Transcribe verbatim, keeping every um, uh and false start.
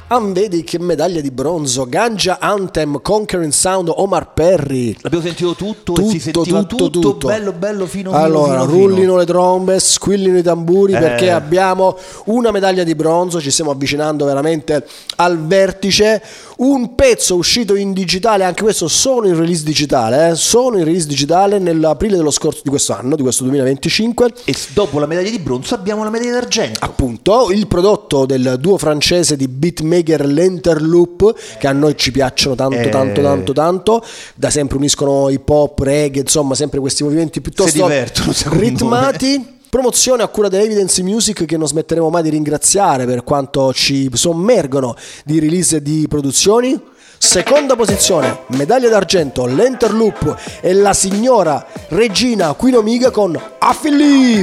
Ah, vedi che medaglia di bronzo. Ganja Anthem, Conquering Sound, Omar Perry. L'abbiamo sentito tutto, tutto e si sentiva tutto, tutto, tutto. bello bello fino allora fino, fino, rullino fino. le trombe, squillino i tamburi, eh. perché abbiamo una medaglia di bronzo. Ci stiamo avvicinando veramente al vertice. Un pezzo uscito in digitale, anche questo solo in release digitale, eh? solo in release digitale nell'aprile dello scorso di questo anno, di questo duemilaventicinque. E dopo la medaglia di bronzo abbiamo la medaglia d'argento. Appunto, il prodotto del duo francese di beatmaker L'Enterloop, che a noi ci piacciono tanto eh. tanto tanto tanto. Da sempre uniscono hip hop, reggae, insomma sempre questi movimenti piuttosto si divertono, ritmati. me. Promozione a cura di Evidence Music, che non smetteremo mai di ringraziare per quanto ci sommergono di release e di produzioni. Seconda posizione, medaglia d'argento, L'Enterloop e la signora Regina Queen Omega con I Feel Live.